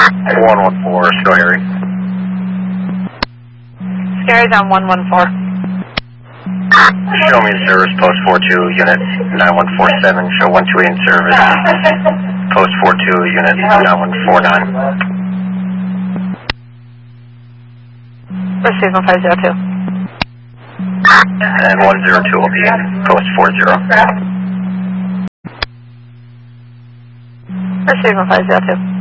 114, Scary. Scary's on 114. Show me service, post 42, unit 9147. Show 128 in service. Post 42, unit 9149. Receive 1502. And 102 will be in post 40. Receive 1502.